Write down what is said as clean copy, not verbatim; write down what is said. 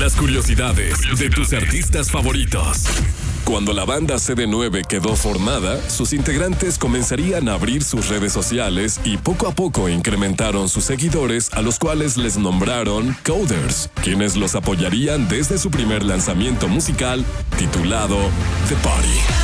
Las curiosidades de tus artistas favoritos. Cuando la banda CD9 quedó formada, sus integrantes comenzarían a abrir sus redes sociales y poco a poco incrementaron sus seguidores, a los cuales les nombraron Coders, quienes los apoyarían desde su primer lanzamiento musical titulado The Party.